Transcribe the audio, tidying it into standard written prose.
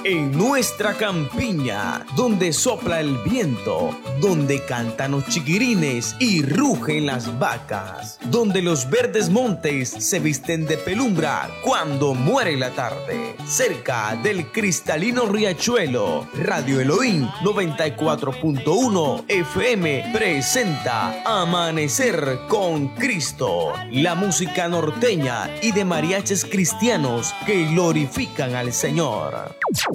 En nuestra campiña, donde sopla el viento, donde cantan los chiquirines y rugen las vacas, donde los verdes montes se visten de pelumbra cuando muere la tarde. Cerca del cristalino riachuelo, Radio Elohim 94.1 FM presenta Amanecer con Cristo, la música norteña y de mariachis cristianos que glorifican al Señor.